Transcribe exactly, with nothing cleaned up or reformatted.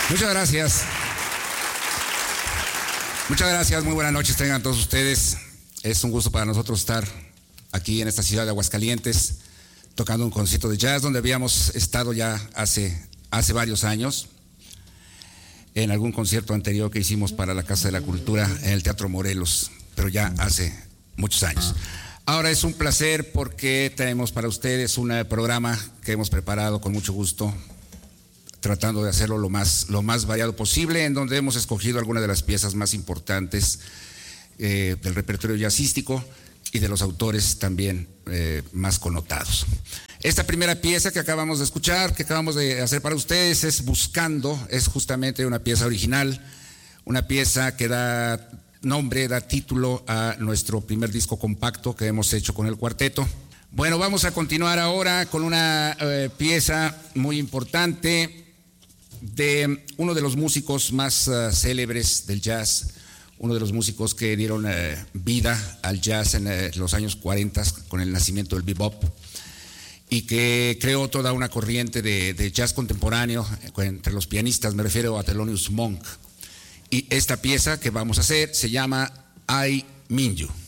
Muchas gracias. Muchas gracias, muy buenas noches tengan todos ustedes. Es un gusto para nosotros estar aquí en esta ciudad de Aguascalientes tocando un concierto de jazz donde habíamos estado ya hace, hace varios años en algún concierto anterior que hicimos para la Casa de la Cultura en el Teatro Morelos, pero ya hace muchos años. Ahora es un placer porque tenemos para ustedes un programa que hemos preparado con mucho gusto, tratando de hacerlo lo más, lo más variado posible, en donde hemos escogido algunas de las piezas más importantes eh, del repertorio jazzístico y de los autores también eh, más connotados. Esta primera pieza que acabamos de escuchar, que acabamos de hacer para ustedes, es Buscando, es justamente una pieza original, una pieza que da nombre, da título a nuestro primer disco compacto que hemos hecho con el cuarteto. Bueno, vamos a continuar ahora con una eh, pieza muy importante de uno de los músicos más uh, célebres del jazz, uno de los músicos que dieron uh, vida al jazz en uh, los años cuarenta con el nacimiento del bebop y que creó toda una corriente de, de jazz contemporáneo entre los pianistas, me refiero a Thelonious Monk. Y esta pieza que vamos a hacer se llama I Mean You.